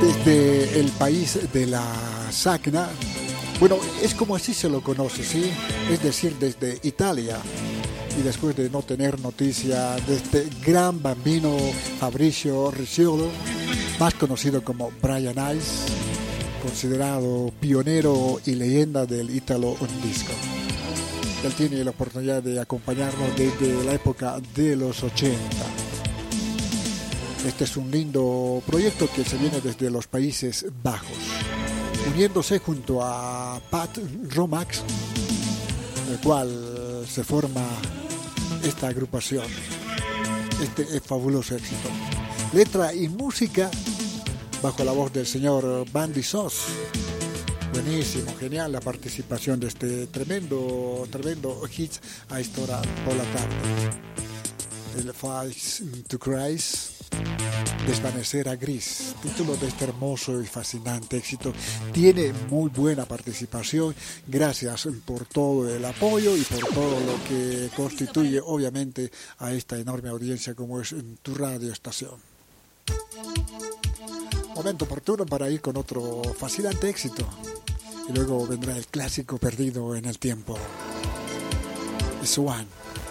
desde el país de la Sacna. Bueno, es como así se lo conoce, ¿sí? Es decir, desde Italia. Y después de no tener noticia de este gran bambino Fabrizio Ricciolo, más conocido como Brian Ice, considerado pionero y leyenda del Italo disco. Él tiene la oportunidad de acompañarnos desde la época de los 80. Este es un lindo proyecto que se viene desde los Países Bajos, uniéndose junto a Pat Romax, el cual se forma esta agrupación, este fabuloso éxito. Letra y música bajo la voz del señor Bandy Sos. Buenísimo, genial la participación de este tremendo hit a esta hora por la tarde. El Face to Christ, Desvanecer a Gris, título de este hermoso y fascinante éxito. Tiene muy buena participación. Gracias por todo el apoyo y por todo lo que constituye obviamente a esta enorme audiencia como es en tu radioestación. Momento oportuno para ir con otro fascinante éxito. Y luego vendrá el clásico perdido en el tiempo. Swan.